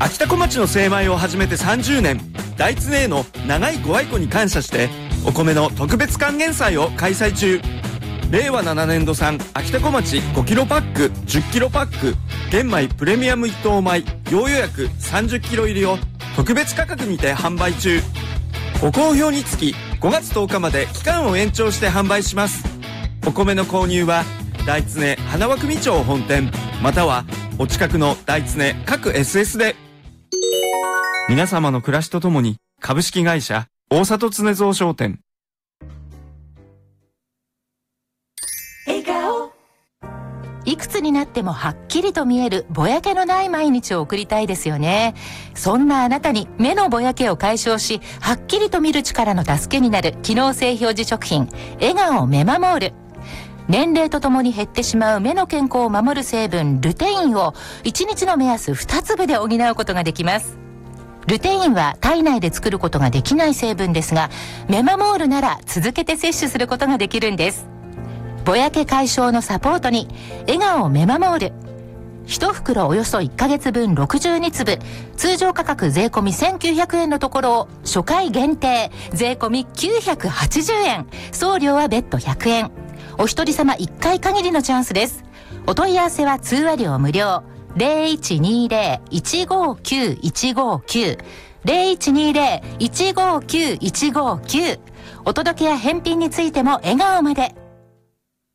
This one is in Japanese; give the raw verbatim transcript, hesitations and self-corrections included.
秋田小町の精米を始めてさんじゅうねん、大常への長いご愛顧に感謝してお米の特別還元祭を開催中。れいわななねんど産秋田小町ごキロパック、じゅっキロパック、玄米プレミアム一等米用予約さんじゅっキロ入りを特別価格にて販売中。ご好評につきごがつとおかまで期間を延長して販売します。お米の購入は大常花輪組町本店またはお近くの大常各 エスエス で。皆様の暮らしとともに株式会社大里常蔵商店。 笑顔。 いくつになってもはっきりと見えるぼやけのない毎日を送りたいですよね。そんなあなたに目のぼやけを解消し、はっきりと見る力の助けになる機能性表示食品、笑顔メマモール。年齢とともに減ってしまう目の健康を守る成分ルテインをいちにちの目安につぶで補うことができます。ルテインは体内で作ることができない成分ですが、メマモールなら続けて摂取することができるんです。ぼやけ解消のサポートに笑顔メマモール。いち袋およそいっかげつぶんろくじゅうにつぶ、通常価格税込みせんきゅうひゃくえんのところを初回限定税込みきゅうひゃくはちじゅうえん、送料は別途ひゃくえん。お一人様いっかい限りのチャンスです。お問い合わせは通話料無料。ゼロいちにゼロ いちごきゅう いちごきゅう ゼロいちにゼロ いちごきゅう いちごきゅう。お届けや返品についても笑顔まで。